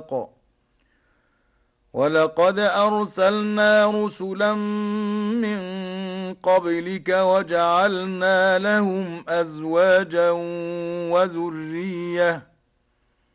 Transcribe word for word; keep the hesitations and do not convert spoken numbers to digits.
واتق ولقد أرسلنا رسلا من قبلك وجعلنا لهم أزواجا وذرية